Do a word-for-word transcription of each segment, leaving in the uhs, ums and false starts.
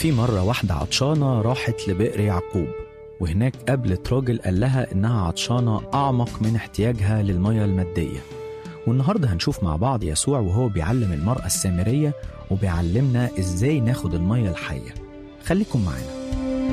في مرة واحدة عطشانة راحت لبئر يعقوب، وهناك قابلت راجل قال لها إنها عطشانة أعمق من احتياجها للمية المادية. والنهاردة هنشوف مع بعض يسوع وهو بيعلم المرأة السامرية وبيعلمنا إزاي ناخد المية الحية. خليكم معنا.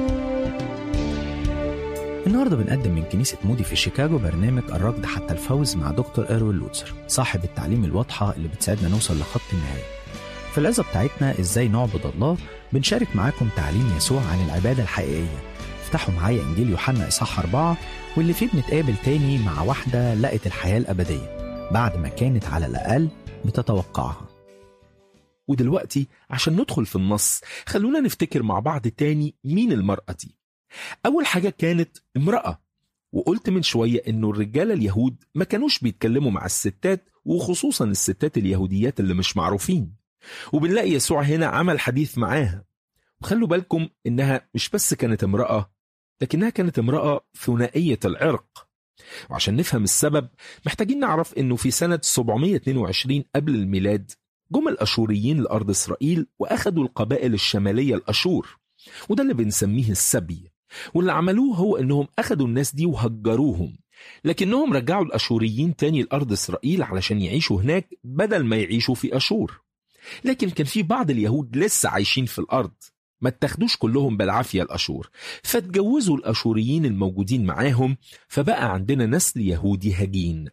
النهاردة بنقدم من كنيسة مودي في شيكاغو برنامج الركض حتى الفوز مع دكتور إيروين لوتسر، صاحب التعليم الواضحة اللي بتساعدنا نوصل لخط النهاية. في العظة بتاعتنا إزاي نعبد الله بنشارك معاكم تعليم يسوع عن العبادة الحقيقية. افتحوا معايا إنجيل يوحنا إصحاح أربعة، واللي فيه بنتقابل تاني مع واحدة لقت الحياة الأبدية بعد ما كانت على الأقل بتتوقعها. ودلوقتي عشان ندخل في النص خلونا نفتكر مع بعض تاني مين المرأة دي. أول حاجة كانت امرأة، وقلت من شوية إنه الرجال اليهود ما كانوش بيتكلموا مع الستات، وخصوصا الستات اليهوديات اللي مش معروفين، وبنلاقي يسوع هنا عمل حديث معاها. وخلوا بالكم إنها مش بس كانت امرأة، لكنها كانت امرأة ثنائية العرق. وعشان نفهم السبب محتاجين نعرف إنه في سنة سبعمائة واثنين وعشرين قبل الميلاد جم الأشوريين لأرض إسرائيل وأخذوا القبائل الشمالية الأشور، وده اللي بنسميه السبي. واللي عملوه هو إنهم أخذوا الناس دي وهجروهم، لكنهم رجعوا الأشوريين تاني لأرض إسرائيل علشان يعيشوا هناك بدل ما يعيشوا في أشور. لكن كان في بعض اليهود لسه عايشين في الأرض، ما اتخدوش كلهم بالعافية الأشور، فاتجوزوا الأشوريين الموجودين معاهم، فبقى عندنا نسل يهودي هجين.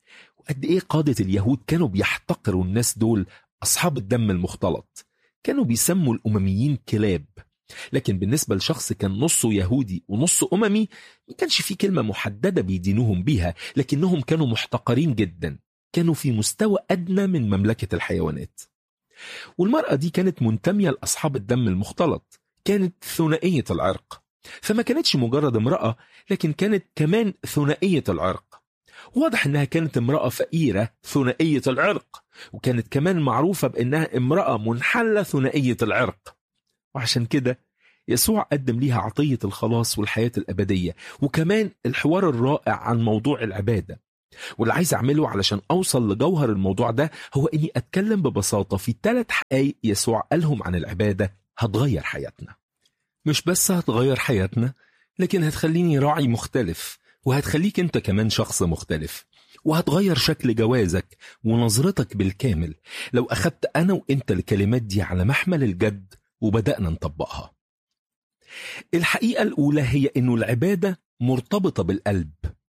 وقد إيه قادة اليهود كانوا بيحتقروا الناس دول أصحاب الدم المختلط، كانوا بيسموا الأمميين كلاب. لكن بالنسبة لشخص كان نصه يهودي ونصه أممي ما كانش في كلمة محددة بيدينوهم بيها، لكنهم كانوا محتقرين جدا، كانوا في مستوى أدنى من مملكة الحيوانات. والمرأة دي كانت منتمية لأصحاب الدم المختلط، كانت ثنائية العرق، فما كانتش مجرد امرأة، لكن كانت كمان ثنائية العرق. واضح انها كانت امرأة فقيرة ثنائية العرق، وكانت كمان معروفة بانها امرأة منحلة ثنائية العرق. وعشان كده يسوع قدم ليها عطية الخلاص والحياة الأبدية، وكمان الحوار الرائع عن موضوع العبادة. واللي عايز أعمله علشان أوصل لجوهر الموضوع ده هو إني أتكلم ببساطة في ثلاث حقائق يسوع قالهم عن العبادة هتغير حياتنا. مش بس هتغير حياتنا، لكن هتخليني راعي مختلف، وهتخليك أنت كمان شخص مختلف، وهتغير شكل جوازك ونظرتك بالكامل لو أخدت أنا وإنت الكلمات دي على محمل الجد وبدأنا نطبقها. الحقيقة الأولى هي إنه العبادة مرتبطة بالقلب.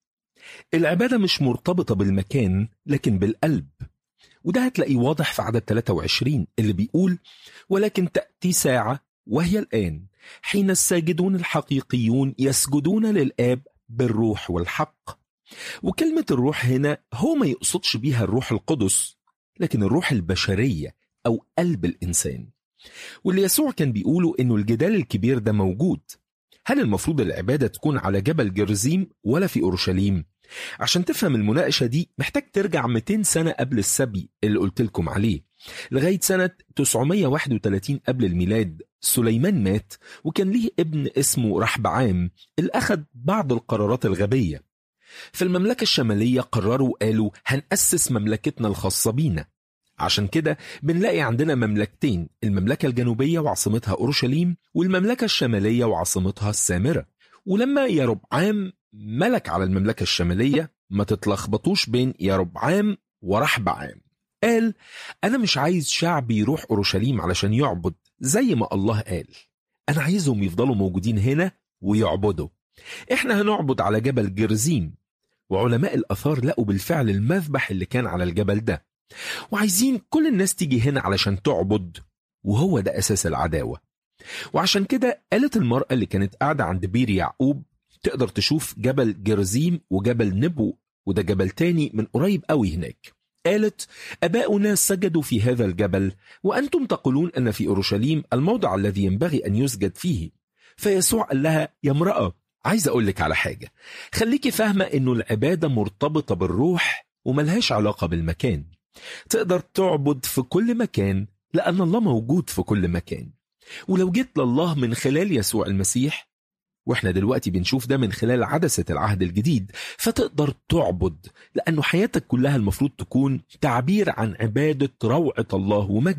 العبادة مش مرتبطة بالمكان لكن بالقلب، وده هتلاقيه واضح في عدد ثلاثة وعشرين اللي بيقول: ولكن تأتي ساعة وهي الآن حين الساجدون الحقيقيون يسجدون للآب بالروح والحق. وكلمة الروح هنا هو ما يقصدش بيها الروح القدس، لكن الروح البشرية أو قلب الإنسان. واللي يسوع كان بيقوله إنه الجدال الكبير ده موجود. هل المفروض العبادة تكون على جبل جرزيم ولا في أورشليم؟ عشان تفهم المناقشة دي محتاج ترجع مئتين سنة قبل السبي اللي قلت لكم عليه، لغاية سنة تسعمائة وواحد وثلاثين قبل الميلاد. سليمان مات وكان ليه ابن اسمه رحبعام اللي أخذ بعض القرارات الغبية. في المملكة الشمالية قرروا قالوا هنأسس مملكتنا الخاصة بينا. عشان كده بنلاقي عندنا مملكتين، المملكة الجنوبية وعاصمتها أورشليم، والمملكة الشمالية وعاصمتها السامرة. ولما يربعام ملك على المملكة الشمالية، ما تتلخبطوش بين يربعام ورحبعام، قال أنا مش عايز شعبي يروح أورشليم علشان يعبد زي ما الله قال، أنا عايزهم يفضلوا موجودين هنا ويعبدوا. إحنا هنعبد على جبل جرزيم، وعلماء الآثار لقوا بالفعل المذبح اللي كان على الجبل ده، وعايزين كل الناس تيجي هنا علشان تعبد، وهو ده أساس العداوة. وعشان كده قالت المرأة اللي كانت قاعدة عند بير يعقوب تقدر تشوف جبل جرزيم وجبل نبو، وده جبل تاني من قريب قوي هناك. قالت أباؤنا سجدوا في هذا الجبل، وأنتم تقولون أن في أورشليم الموضع الذي ينبغي أن يسجد فيه. فيسوع قال لها يا امرأة، عايز أقولك على حاجة، خليكي فاهمة أنه العبادة مرتبطة بالروح وملهاش علاقة بالمكان. تقدر تعبد في كل مكان لأن الله موجود في كل مكان. ولو جيت لله من خلال يسوع المسيح، واحنا دلوقتي بنشوف ده من خلال عدسة العهد الجديد، فتقدر تعبد، لأنه حياتك كلها المفروض تكون تعبير عن عبادة روعة الله ومجده.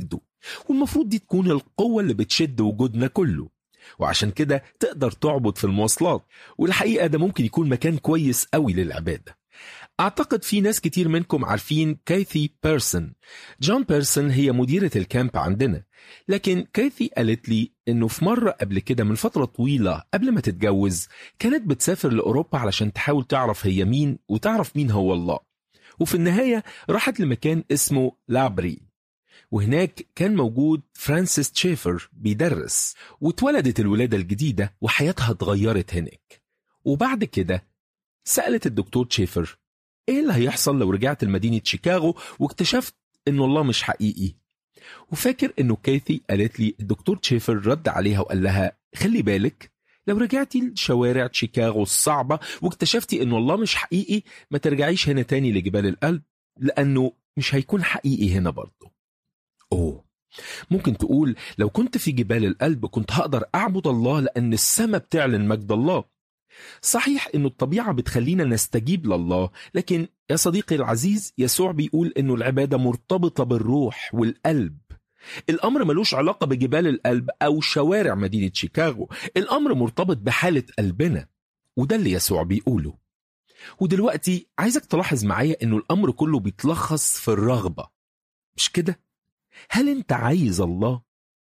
والمفروض دي تكون القوة اللي بتشد وجودنا كله، وعشان كده تقدر تعبد في المواصلات. والحقيقة ده ممكن يكون مكان كويس قوي للعبادة. أعتقد في ناس كتير منكم عارفين كاثي بيرسون. جون بيرسون هي مديرة الكامب عندنا، لكن كاثي قالت لي إنه في مرة قبل كده من فترة طويلة قبل ما تتجوز كانت بتسافر لأوروبا علشان تحاول تعرف هي مين وتعرف مين هو الله، وفي النهاية راحت لمكان اسمه لابري، وهناك كان موجود فرانسيس تشيفر بيدرس، واتولدت الولادة الجديدة وحياتها اتغيرت هناك. وبعد كده سألت الدكتور تشيفر ايه اللي هيحصل لو رجعت لمدينة شيكاغو واكتشفت انه الله مش حقيقي. وفاكر انه كاثي قالت لي الدكتور تشيفر رد عليها وقال لها خلي بالك لو رجعتي لشوارع شيكاغو الصعبة واكتشفتي انه الله مش حقيقي ما ترجعيش هنا تاني لجبال القلب، لانه مش هيكون حقيقي هنا برضه. اوه ممكن تقول لو كنت في جبال القلب كنت هقدر اعبد الله لان السماء بتعلن مجد الله. صحيح انه الطبيعة بتخلينا نستجيب لله، لكن يا صديقي العزيز يسوع بيقول انه العبادة مرتبطة بالروح والقلب. الامر ملوش علاقة بجبال القلب او شوارع مدينة شيكاغو، الامر مرتبط بحالة قلبنا، وده اللي يسوع بيقوله. ودلوقتي عايزك تلاحظ معايا انه الامر كله بيتلخص في الرغبة، مش كده؟ هل انت عايز الله؟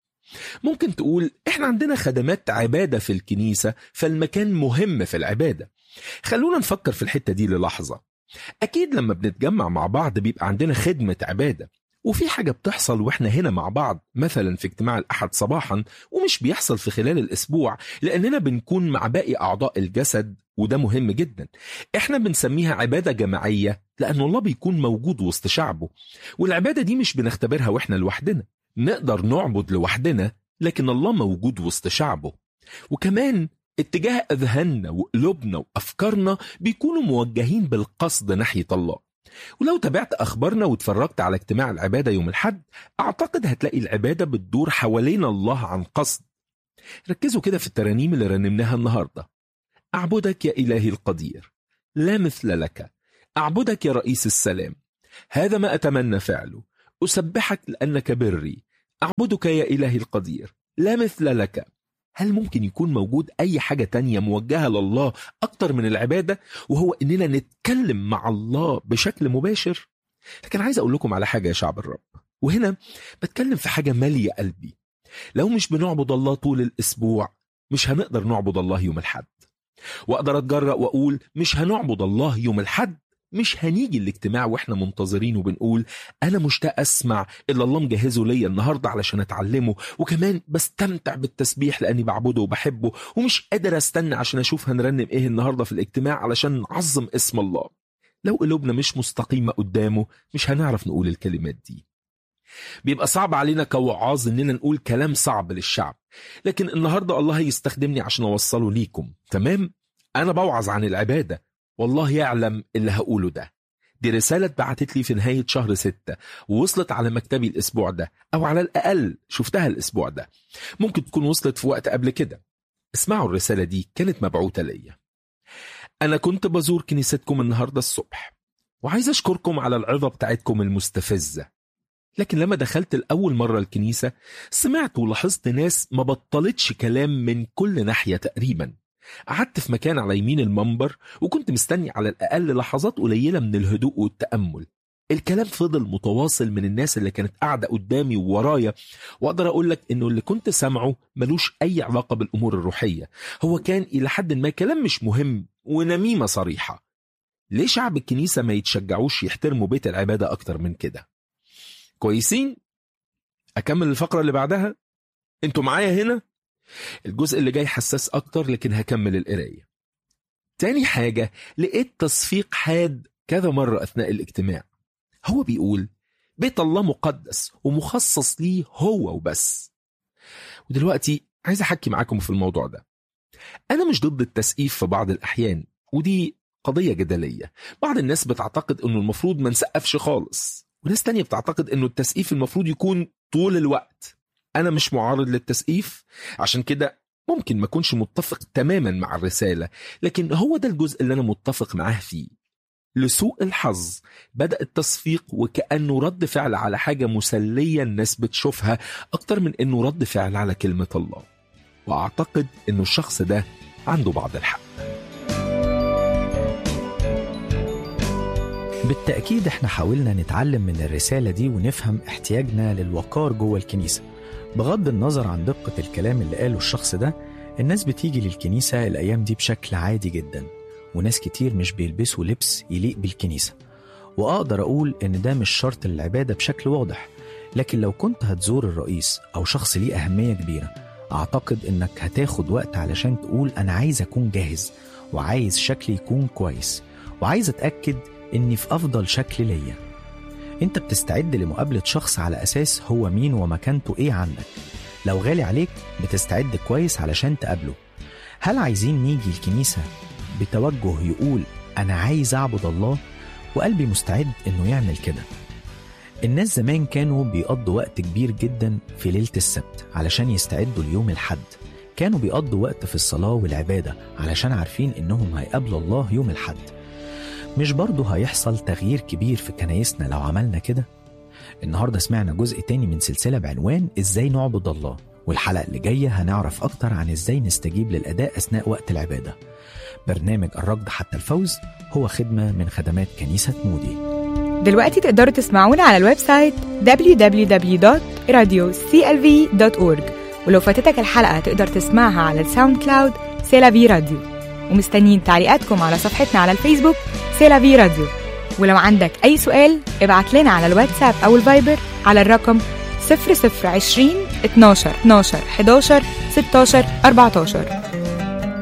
ممكن تقول احنا عندنا خدمات عبادة في الكنيسة فالمكان مهم في العبادة. خلونا نفكر في الحتة دي للحظة. اكيد لما بنتجمع مع بعض بيبقى عندنا خدمة عبادة، وفي حاجة بتحصل واحنا هنا مع بعض، مثلا في اجتماع الأحد صباحا، ومش بيحصل في خلال الأسبوع لأننا بنكون مع باقي أعضاء الجسد، وده مهم جدا. احنا بنسميها عبادة جماعية لأن الله بيكون موجود وسط شعبه، والعبادة دي مش بنختبرها واحنا لوحدنا. نقدر نعبد لوحدنا لكن الله موجود وسط شعبه. وكمان اتجاه أذهاننا وقلوبنا وأفكارنا بيكونوا موجهين بالقصد ناحية الله. ولو تابعت أخبارنا واتفرجت على اجتماع العبادة يوم الحد، أعتقد هتلاقي العبادة بتدور حوالين الله عن قصد. ركزوا كده في الترانيم اللي رنمناها النهاردة. أعبدك يا إلهي القدير، لا مثل لك. أعبدك يا رئيس السلام، هذا ما أتمنى فعله. أسبحك لأنك بري. أعبدك يا إلهي القدير، لا مثل لك. هل ممكن يكون موجود أي حاجة تانية موجهة لله أكتر من العبادة، وهو إننا نتكلم مع الله بشكل مباشر؟ لكن عايز أقول لكم على حاجة يا شعب الرب، وهنا بتكلم في حاجة مالية قلبي. لو مش بنعبد الله طول الأسبوع مش هنقدر نعبد الله يوم الحد. وأقدر أتجرأ وأقول مش هنعبد الله يوم الحد، مش هنيجي الاجتماع واحنا منتظرين وبنقول انا مشتاق اسمع اللي الله مجهزه ليا النهارده علشان اتعلمه، وكمان بستمتع بالتسبيح لاني بعبده وبحبه، ومش قادر استنى عشان اشوف هنرنم ايه النهارده في الاجتماع علشان نعظم اسم الله. لو قلوبنا مش مستقيمه قدامه مش هنعرف نقول الكلمات دي. بيبقى صعب علينا كوعاظ اننا نقول كلام صعب للشعب، لكن النهارده الله يستخدمني عشان اوصله ليكم. تمام؟ انا بوعظ عن العباده، والله يعلم اللي هقوله ده. دي رسالة بعتت لي في نهاية شهر ستة ووصلت على مكتبي الأسبوع ده، أو على الأقل شفتها الأسبوع ده. ممكن تكون وصلت في وقت قبل كده. اسمعوا الرسالة دي، كانت مبعوثة ليا. أنا كنت بزور كنيستكم النهاردة الصبح وعايز أشكركم على العظة بتاعتكم المستفزة، لكن لما دخلت الأول مرة الكنيسة سمعت ولاحظت ناس ما بطلتش كلام من كل ناحية تقريبا. قعدت في مكان على يمين المنبر وكنت مستني على الأقل لحظات قليلة من الهدوء والتأمل. الكلام فضل متواصل من الناس اللي كانت قاعدة قدامي وورايا، وأقدر أقول لك إنه اللي كنت سامعه ملوش أي علاقة بالأمور الروحية. هو كان إلى حد ما كلام مش مهم ونميمة صريحة. ليه شعب الكنيسة ما يتشجعوش يحترموا بيت العبادة أكتر من كده؟ كويسين؟ أكمل الفقرة اللي بعدها؟ أنتوا معايا هنا؟ الجزء اللي جاي حساس أكتر لكن هكمل القراية. تاني حاجة، لقيت تصفيق حاد كذا مرة أثناء الاجتماع. هو بيقول بيت الله مقدس ومخصص ليه هو وبس. ودلوقتي عايز أحكي معاكم في الموضوع ده. أنا مش ضد التسقيف في بعض الأحيان، ودي قضية جدلية. بعض الناس بتعتقد أنه المفروض ما نسقفش خالص، وناس تانية بتعتقد أنه التسقيف المفروض يكون طول الوقت. أنا مش معارض للتسقيف، عشان كده ممكن ما أكونش متفق تماما مع الرسالة، لكن هو ده الجزء اللي أنا متفق معاه فيه. لسوء الحظ بدأ التصفيق وكأنه رد فعل على حاجة مسلية الناس بتشوفها أكتر من أنه رد فعل على كلمة الله. وأعتقد أنه الشخص ده عنده بعض الحق. بالتأكيد احنا حاولنا نتعلم من الرسالة دي ونفهم احتياجنا للوقار جوه الكنيسة. بغض النظر عن دقة الكلام اللي قاله الشخص ده، الناس بتيجي للكنيسة الأيام دي بشكل عادي جدا، وناس كتير مش بيلبسوا لبس يليق بالكنيسة. وأقدر أقول إن ده مش شرط للعبادة بشكل واضح، لكن لو كنت هتزور الرئيس أو شخص ليه أهمية كبيرة، أعتقد إنك هتاخد وقت علشان تقول أنا عايز أكون جاهز، وعايز شكلي يكون كويس، وعايز أتأكد إني في أفضل شكل ليا. أنت بتستعد لمقابلة شخص على أساس هو مين ومكانته إيه عنك. لو غالي عليك بتستعد كويس علشان تقابله. هل عايزين نيجي الكنيسة بتوجه يقول أنا عايز أعبد الله وقلبي مستعد إنه يعمل كده؟ الناس زمان كانوا بيقضوا وقت كبير جدا في ليلة السبت علشان يستعدوا ليوم الحد. كانوا بيقضوا وقت في الصلاة والعبادة علشان عارفين إنهم هيقابلوا الله يوم الحد. مش برضو هيحصل تغيير كبير في كنايسنا لو عملنا كده؟ النهاردة سمعنا جزء تاني من سلسلة بعنوان إزاي نعبد الله، والحلقة اللي جاية هنعرف أكتر عن إزاي نستجيب للأداء أثناء وقت العبادة. برنامج الركض حتى الفوز هو خدمة من خدمات كنيسة مودي. دلوقتي تقدروا تسمعونا على الويب سايت دبليو دبليو دبليو دوت راديو سي ال في دوت أورج، ولو فاتتك الحلقة تقدر تسمعها على الساوند كلاود سيلافي راديو. ومستنيين تعليقاتكم على صفحتنا على الفيسبوك سيلافي راديو. ولو عندك أي سؤال ابعت لنا على الواتساب أو الفايبر على الرقم صفر صفر عشرين اتناشر اتناشر حداشر ستاشر أربعتاشر.